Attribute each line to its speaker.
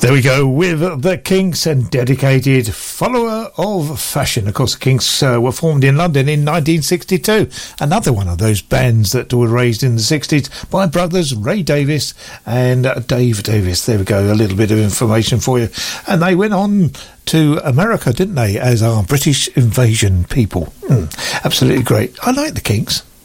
Speaker 1: There we go with the Kinks and dedicated follower of fashion. Of course, the Kinks were formed in London in 1962. Another one of those bands that were raised in the 60s by brothers Ray Davies and Dave Davies. There we go, a little bit of information for you. And they went on to America, didn't they, as our British invasion people. Absolutely great. I like the Kinks.